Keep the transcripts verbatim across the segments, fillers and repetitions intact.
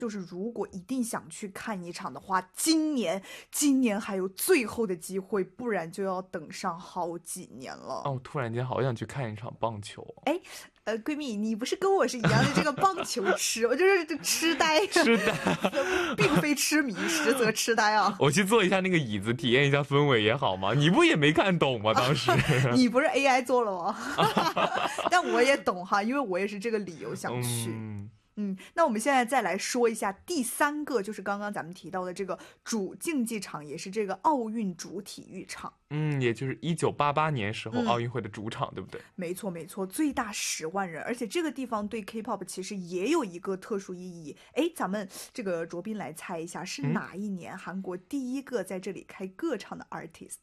就是如果一定想去看一场的话，今年今年还有最后的机会，不然就要等上好几年了。 哦，突然间好想去看一场棒球。 哎，呃，闺蜜，你不是跟我是一样的这个棒球痴，我就是这痴呆， 痴呆， 并非痴迷，实则痴呆啊。 我去坐一下那个椅子，体验一下氛围也好嘛。你不也没看懂吗？当时你不是 A I 做了吗？但我也懂哈，因为我也是这个理由想去。 嗯嗯，那我们现在再来说一下第三个，就是刚刚咱们提到的这个主竞技场，也是这个奥运主体育场。 嗯，也就是一九八八年时候奥运会的主场， 嗯、 对不对？ 没错没错，最大十万人，而且这个地方对 K-pop 其实也有一个特殊意义。哎，咱们这个卓斌来猜一下，是哪一年韩国第一个在这里开歌唱的 artist？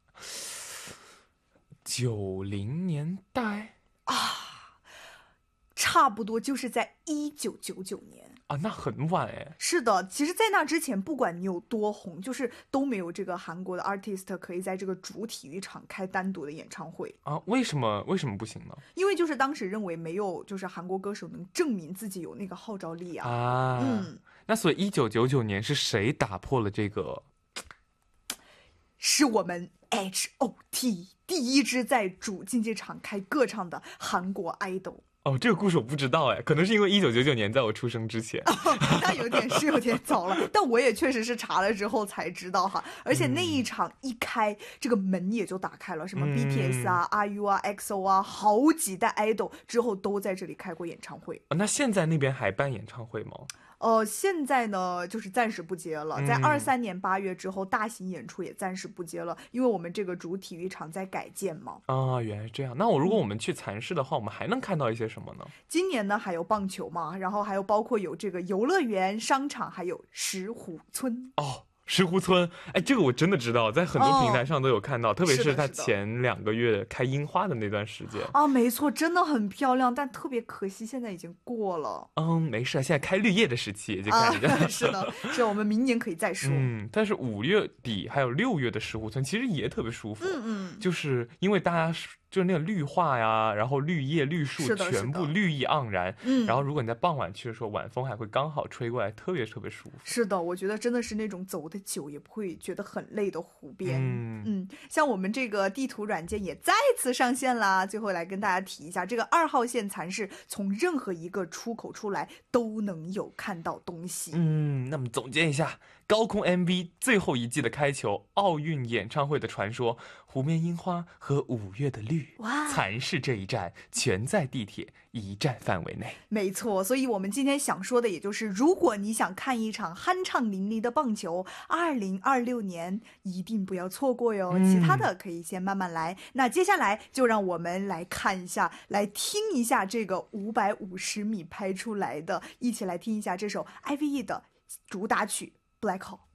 九零年代啊。差不多就是在一九九九年啊，那很晚哎。 是的，其实在那之前不管你有多红，就是都没有这个韩国的 artist 可以在这个主体育场开单独的演唱会啊。为什么为什么不行呢？ 因为就是当时认为没有就是韩国歌手能证明自己有那个号召力啊。 啊， 嗯， 那所以一九九九年是谁打破了这个？ 是我们 H O T 第一支在主竞技场开歌唱的韩国 idol。 哦，这个故事我不知道哎，可能是因为一九九九年在我出生之前， 哦、那有点是有点早了，但我也确实是查了之后才知道哈。而且那一场一开，嗯、这个门也就打开了，什么 B T S 啊、嗯、R U 啊、X O 啊，好几代 idol 之后都在这里开过演唱会。 啊、那现在那边还办演唱会吗？ 呃，现在呢就是暂时不接了，在二三年八月之后，大型演出也暂时不接了，因为我们这个主体育场在改建嘛。 啊，原来是这样。那我如果我们去蚕市的话，嗯、我们还能看到一些什么呢？ 今年呢还有棒球嘛，然后还有包括有这个游乐园、商场，还有石湖村。 哦。石湖村，哎，这个我真的知道，在很多平台上都有看到，哦、特别是它前两个月开樱花的那段时间啊，没错，真的很漂亮，但特别可惜现在已经过了。 嗯，没事，现在开绿叶的时期，就看着、 啊。是的，是我们明年可以再说。 嗯，但是五月底还有六月的石湖村其实也特别舒服， 嗯嗯， 就是因为大家就是那个绿化呀，然后绿叶绿树全部绿意盎然， 嗯， 然后如果你在傍晚去的时候，晚风还会刚好吹过来，特别特别舒服。 是的，我觉得真的是那种走的久也不会觉得很累的湖边。 嗯嗯，像我们这个地图软件也再次上线啦。最后来跟大家提一下，这个二号线蚕市从任何一个出口出来都能有看到东西。 嗯，那么总结一下，高空 M V 最后一季的开球，奥运演唱会的传说，湖面樱花和五月的绿。 哇， 蚕市这一站全在地铁一站范围内。 没错，所以我们今天想说的也就是，如果你想看一场酣畅淋漓的棒球，二零二六年一定不要错过哟、嗯、其他的可以先慢慢来。那接下来就让我们来看一下，来听一下这个五百五十米拍出来的，一起来听一下这首 I V E 的主打曲 Black Hole。